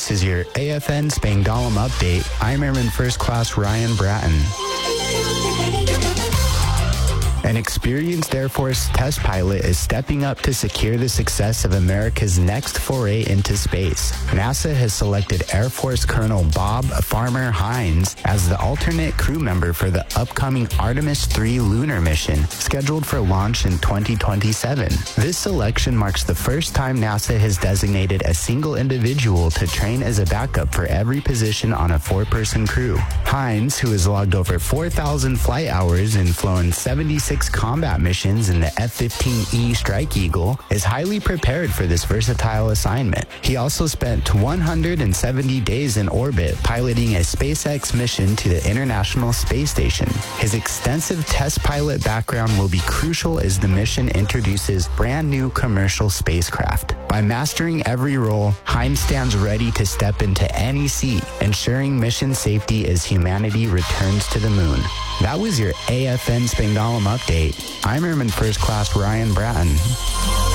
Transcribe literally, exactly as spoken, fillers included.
This is your A F N Spangdahlem update. I'm Airman First Class Ryan Bratton. An experienced Air Force test pilot is stepping up to secure the success of America's next foray into space. NASA has selected Air Force Colonel Bob Farmer Hines as the alternate crew member for the upcoming Artemis three lunar mission, scheduled for launch in twenty twenty-seven. This selection marks the first time NASA has designated a single individual to train as a backup for every position on a four-person crew. Hines, who has logged over four thousand flight hours and flown seventy-six combat missions in the F fifteen E Strike Eagle, is highly prepared for this versatile assignment. He also spent one hundred seventy days in orbit piloting a SpaceX mission to the International Space Station. His extensive test pilot background will be crucial as the mission introduces brand new commercial spacecraft. By mastering every role, Hines stands ready to step into any seat, ensuring mission safety as humanity returns to the moon. That was your A F N Spangdahlem update. I'm Airman First Class Ryan Bratton.